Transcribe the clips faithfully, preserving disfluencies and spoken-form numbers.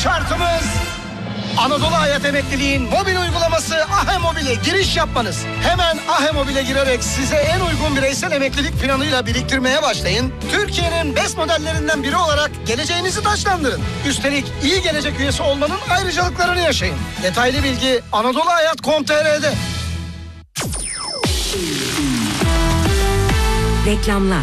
şartımız Anadolu Hayat Emekliliğin mobil uygulaması Ahe Mobil'e giriş yapmanız. Hemen Ahe Mobil'e girerek size en uygun bireysel emeklilik planıyla biriktirmeye başlayın. Türkiye'nin best modellerinden biri olarak geleceğinizi taçlandırın. Üstelik iyi gelecek üyesi olmanın ayrıcalıklarını yaşayın. Detaylı bilgi anadolu hayat nokta com nokta tr'de. Reklamlar.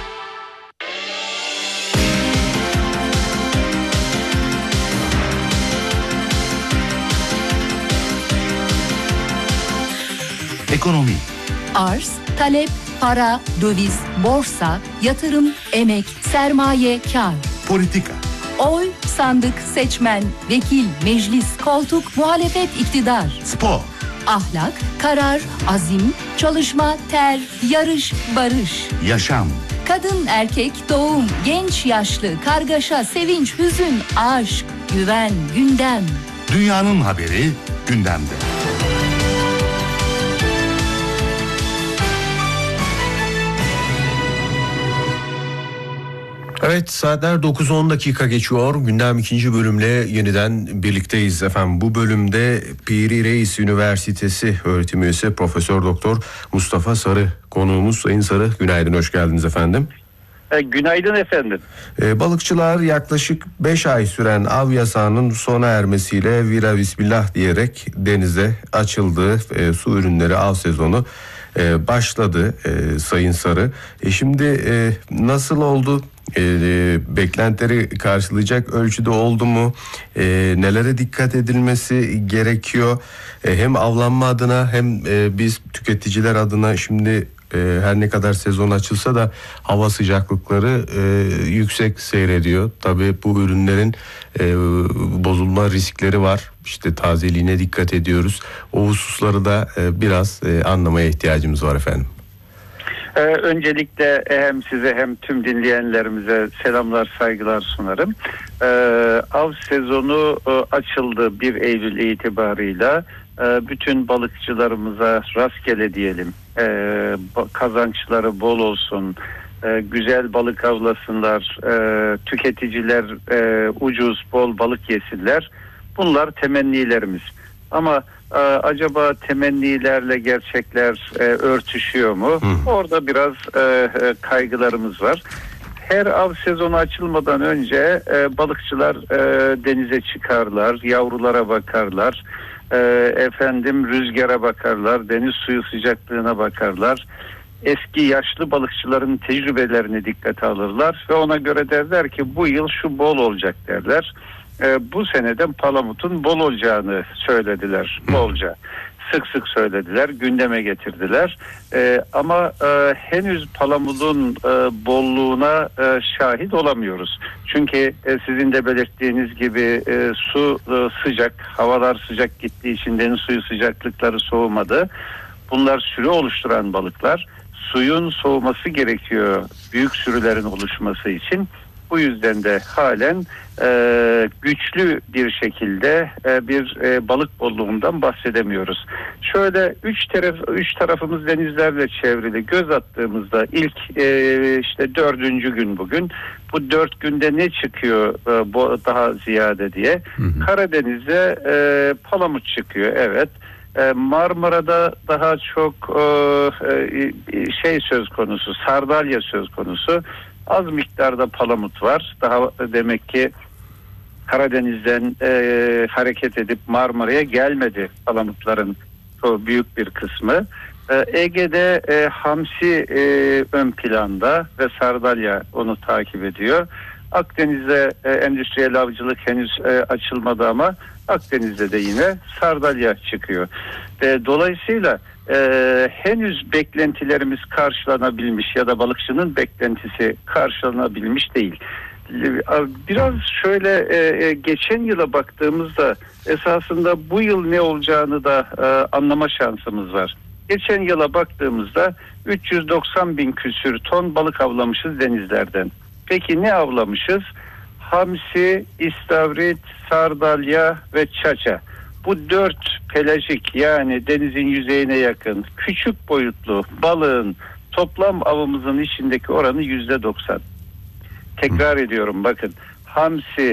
Ekonomi. Arz, talep, para, döviz, borsa, yatırım, emek, sermaye, kar. Politika. Oy, sandık, seçmen, vekil, meclis, koltuk, muhalefet, iktidar. Spor. Ahlak, karar, azim, çalışma, ter, yarış, barış. Yaşam. Kadın, erkek, doğum, genç, yaşlı, kargaşa, sevinç, hüzün, aşk, güven, gündem. Dünyanın haberi gündemde. Evet, saatler dokuz on dakika geçiyor. Gündem ikinci bölümle yeniden birlikteyiz efendim. Bu bölümde Piri Reis Üniversitesi öğretim üyesi Profesör Doktor Mustafa Sarı konuğumuz. Sayın Sarı, günaydın, hoş geldiniz efendim. E, günaydın efendim. Ee, balıkçılar yaklaşık beş ay süren av yasağının sona ermesiyle vira bismillah diyerek denize açıldı. E, su ürünleri av sezonu e, başladı e, Sayın Sarı. E, şimdi e, nasıl oldu? E, beklentileri karşılayacak ölçüde oldu mu? E, nelere dikkat edilmesi gerekiyor? E, hem avlanma adına hem e, biz tüketiciler adına şimdi e, her ne kadar sezon açılsa da hava sıcaklıkları e, yüksek seyrediyor. Tabii bu ürünlerin e, bozulma riskleri var. İşte tazeliğine dikkat ediyoruz. O hususları da e, biraz e, anlamaya ihtiyacımız var efendim. Ee, öncelikle hem size hem tüm dinleyenlerimize selamlar, saygılar sunarım. Ee, av sezonu e, açıldı bir Eylül itibarıyla. E, bütün balıkçılarımıza rastgele diyelim. E, kazançları bol olsun. E, güzel balık avlasınlar. E, tüketiciler e, ucuz, bol balık yesinler. Bunlar temennilerimiz. Ama e, acaba temennilerle gerçekler e, örtüşüyor mu? Hı. Orada biraz e, kaygılarımız var. Her av sezonu açılmadan önce e, balıkçılar e, denize çıkarlar, yavrulara bakarlar, e, efendim rüzgara bakarlar, deniz suyu sıcaklığına bakarlar. Eski yaşlı balıkçıların tecrübelerini dikkate alırlar ve ona göre derler ki bu yıl şu bol olacak derler. E, bu seneden palamutun bol olacağını söylediler, bolca. Sık sık söylediler, gündeme getirdiler. E, ama e, henüz palamudun e, bolluğuna e, şahit olamıyoruz. Çünkü e, sizin de belirttiğiniz gibi e, su e, sıcak, havalar sıcak gittiği için deniz suyu sıcaklıkları soğumadı. Bunlar sürü oluşturan balıklar. Suyun soğuması gerekiyor büyük sürülerin oluşması için. Bu yüzden de halen e, güçlü bir şekilde e, bir e, balık bolluğundan bahsedemiyoruz. Şöyle üç taraf üç tarafımız denizlerle çevrili. Göz attığımızda ilk e, işte dördüncü gün bugün. Bu dört günde ne çıkıyor e, bu, daha ziyade diye? Hı hı. Karadeniz'e e, palamut çıkıyor. Evet. Marmara'da daha çok e, şey söz konusu, sardalya söz konusu. Az miktarda palamut var. Daha demek ki Karadeniz'den e, hareket edip Marmara'ya gelmedi palamutların çok büyük bir kısmı. E, Ege'de e, hamsi e, ön planda ve sardalya onu takip ediyor. Akdeniz'de e, endüstriyel avcılık henüz e, açılmadı ama Akdeniz'de de yine sardalya çıkıyor. E, dolayısıyla e, henüz beklentilerimiz karşılanabilmiş ya da balıkçının beklentisi karşılanabilmiş değil. Biraz şöyle e, geçen yıla baktığımızda esasında bu yıl ne olacağını da e, anlama şansımız var. Geçen yıla baktığımızda üç yüz doksan bin küsür ton balık avlamışız denizlerden. Peki ne avlamışız? Hamsi, istavrit, sardalya ve çaça. Bu dört pelajik yani denizin yüzeyine yakın küçük boyutlu balığın toplam avımızın içindeki oranı yüzde doksan. Tekrar ediyorum bakın. Hamsi,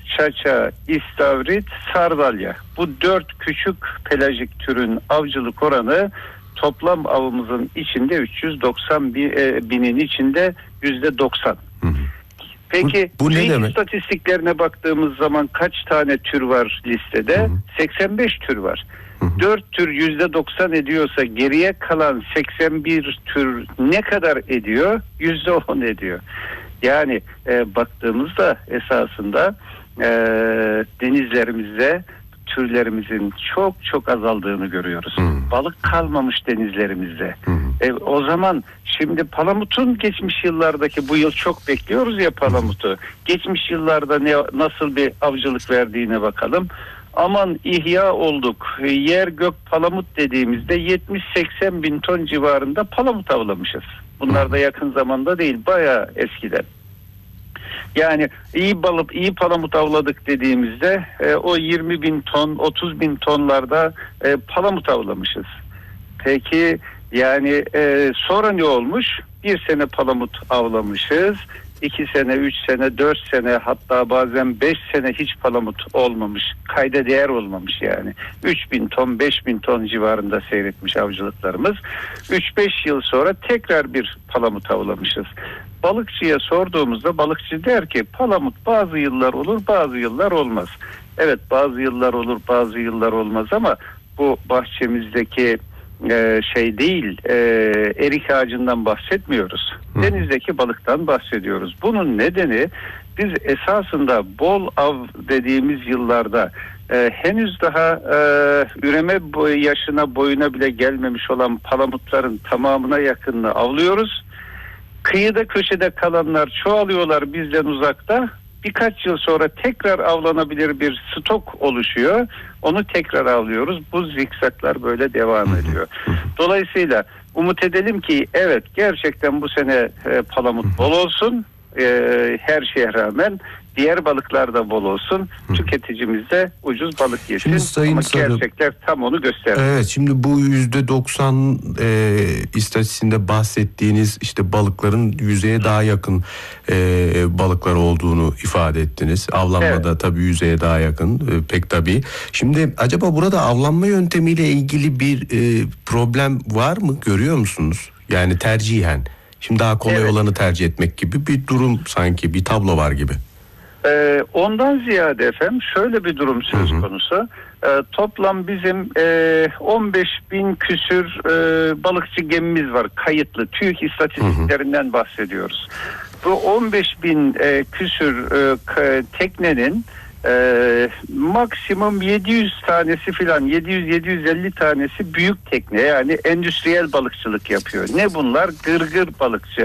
çaça, istavrit, sardalya. Bu dört küçük pelajik türün avcılık oranı toplam avımızın içinde üç yüz doksan binin içinde yüzde doksan. Peki bu, bu ne demek? İstatistiklerine baktığımız zaman kaç tane tür var listede? Hı hı. seksen beş tür var. Hı hı. dört tür yüzde doksan ediyorsa geriye kalan seksen bir tür ne kadar ediyor? yüzde on ediyor. Yani e, baktığımızda esasında e, denizlerimizde türlerimizin çok çok azaldığını görüyoruz. Hmm. Balık kalmamış denizlerimizde. Hmm. E, o zaman şimdi palamutun geçmiş yıllardaki, bu yıl çok bekliyoruz ya palamutu. Hmm. Geçmiş yıllarda ne nasıl bir avcılık verdiğine bakalım. Aman ihya olduk. Yer gök palamut dediğimizde yetmiş seksen bin ton civarında palamut avlamışız. Bunlar da yakın zamanda değil, bayağı eskiden. Yani iyi balık, iyi palamut avladık dediğimizde e, o yirmi bin ton, otuz bin tonlarda e, palamut avlamışız. Peki yani e, sonra ne olmuş? Bir sene palamut avlamışız. iki sene, üç sene, dört sene, hatta bazen beş sene hiç palamut olmamış. Kayda değer olmamış yani. üç bin ton, beş bin ton civarında seyretmiş avcılıklarımız. üç beş yıl sonra tekrar bir palamut avlamışız. Balıkçıya sorduğumuzda balıkçı der ki palamut bazı yıllar olur, bazı yıllar olmaz. Evet, bazı yıllar olur, bazı yıllar olmaz ama bu bahçemizdeki e, şey değil, e, erik ağacından bahsetmiyoruz. Hı. Denizdeki balıktan bahsediyoruz. Bunun nedeni biz esasında bol av dediğimiz yıllarda e, henüz daha e, üreme boy, yaşına boyuna bile gelmemiş olan palamutların tamamına yakınını avlıyoruz. Kıyıda köşede kalanlar çoğalıyorlar bizden uzakta. Birkaç yıl sonra tekrar avlanabilir bir stok oluşuyor. Onu tekrar avlıyoruz. Bu zikzaklar böyle devam ediyor. Dolayısıyla umut edelim ki evet, gerçekten bu sene e, palamut bol olsun. E, her şeye rağmen diğer balıklar da bol olsun. Tüketicimiz de ucuz balık yesin. Şimdi Sayın Ama Sarı, gerçekler tam onu gösteriyor. Evet, şimdi bu yüzde doksan e, istatistiğinde bahsettiğiniz işte balıkların yüzeye daha yakın e, balıklar olduğunu ifade ettiniz. Avlanmada evet, tabii yüzeye daha yakın e, pek tabii. Şimdi acaba burada avlanma yöntemiyle ilgili bir e, problem var mı, görüyor musunuz? Yani tercihen. Şimdi daha kolay evet, olanı tercih etmek gibi bir durum, sanki bir tablo var gibi. Ee, ondan ziyade efendim şöyle bir durum söz konusu. Ee, toplam bizim e, on beş bin küsür e, balıkçı gemimiz var, kayıtlı. TÜİK istatistiklerinden hı hı. bahsediyoruz. Bu on beş bin e, küsür e, k- teknenin e, maksimum yedi yüz tanesi filan, yedi yüz yedi yüz elli tanesi büyük tekne, yani endüstriyel balıkçılık yapıyor. Ne bunlar? Gırgır balıkçı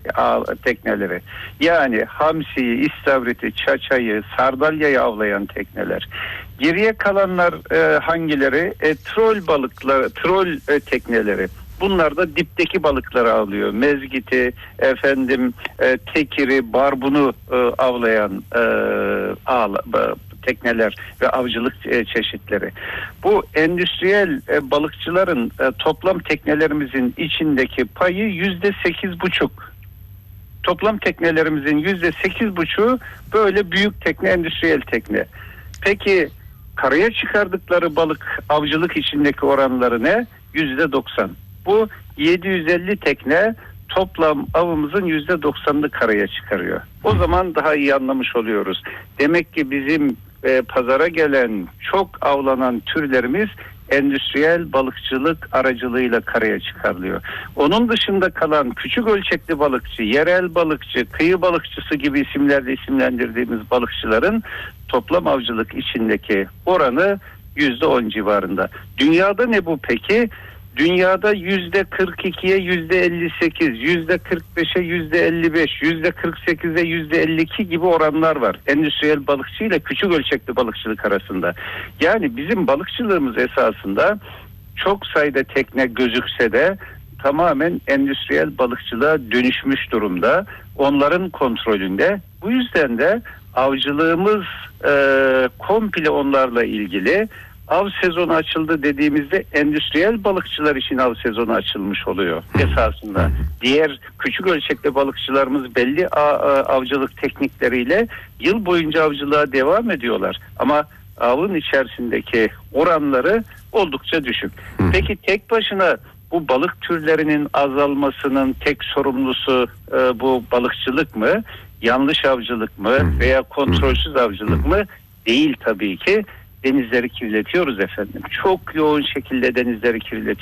e, tekneleri. Yani hamsiyi, istavriti, çaçayı, sardalyayı avlayan tekneler. Geriye kalanlar e, hangileri? E, trol balıkları, trol e, tekneleri. Bunlar da dipteki balıkları avlıyor. Mezgiti, efendim e, tekiri, barbunu e, avlayan e, ağla, e, tekneler ve avcılık e, çeşitleri. Bu endüstriyel e, balıkçıların e, toplam teknelerimizin içindeki payı yüzde sekiz buçuk. Toplam teknelerimizin yüzde sekiz buçuğu böyle büyük tekne, endüstriyel tekne. Peki karaya çıkardıkları balık avcılık içindeki oranları ne? yüzde doksan. Bu yedi yüz elli tekne toplam avımızın yüzde doksanını karaya çıkarıyor. O zaman daha iyi anlamış oluyoruz. Demek ki bizim e, pazara gelen çok avlanan türlerimiz endüstriyel balıkçılık aracılığıyla karaya çıkarılıyor. Onun dışında kalan küçük ölçekli balıkçı, yerel balıkçı, kıyı balıkçısı gibi isimlerle isimlendirdiğimiz balıkçıların toplam avcılık içindeki oranı yüzde on civarında. Dünyada ne bu peki? Dünyada yüzde kırk ikiye yüzde elli sekiz, yüzde kırk beşe yüzde elli beş, yüzde kırk sekize yüzde elli iki gibi oranlar var. Endüstriyel balıkçı ile küçük ölçekli balıkçılık arasında. Yani bizim balıkçılığımız esasında çok sayıda tekne gözükse de tamamen endüstriyel balıkçılığa dönüşmüş durumda. Onların kontrolünde. Bu yüzden de avcılığımız e, komple onlarla ilgili. av sezonu açıldı dediğimizde endüstriyel balıkçılar için av sezonu açılmış oluyor esasında. Diğer küçük ölçekli balıkçılarımız belli avcılık teknikleriyle yıl boyunca avcılığa devam ediyorlar. Ama avın içerisindeki oranları oldukça düşük. Peki tek başına bu balık türlerinin azalmasının tek sorumlusu e, bu balıkçılık mı? Yanlış avcılık mı? Veya kontrolsüz avcılık mı? Değil tabii ki. Denizleri kirletiyoruz efendim. Çok yoğun şekilde denizleri kirletiyoruz.